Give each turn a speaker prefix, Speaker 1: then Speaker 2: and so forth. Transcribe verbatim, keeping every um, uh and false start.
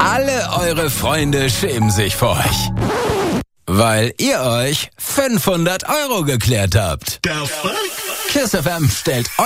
Speaker 1: Alle eure Freunde schämen sich vor euch. Weil ihr euch fünfhundert Euro geklärt habt. KISS F M stellt